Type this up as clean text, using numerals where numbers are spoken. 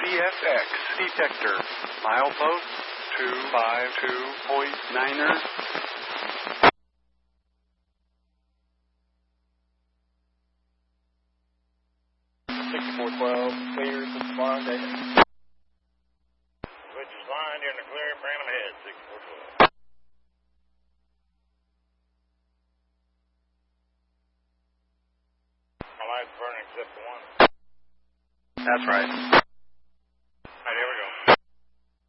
PSX detector. Milepost 252.9er. 6412, clear, 6 line, data. Switch line, you're in the clear, bring them ahead, 6412. My light's burning except for one. That's right.